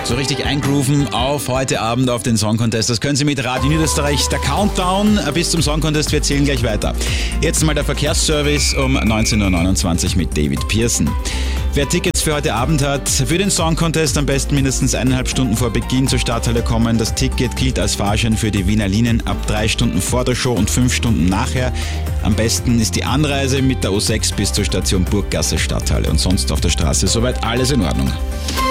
So richtig eingrooven auf heute Abend auf den Song Contest. Das können Sie mit Radio Niederösterreich. Der Countdown bis zum Song Contest, wir zählen gleich weiter. Jetzt mal der Verkehrsservice um 19.29 Uhr mit David Pearson. Wer Tickets für heute Abend hat, für den Song Contest am besten mindestens 1,5 Stunden vor Beginn zur Stadthalle kommen. Das Ticket gilt als Fahrschein für die Wiener Linien ab 3 Stunden vor der Show und 5 Stunden nachher. Am besten ist die Anreise mit der U6 bis zur Station Burggasse Stadthalle und sonst auf der Straße soweit alles in Ordnung.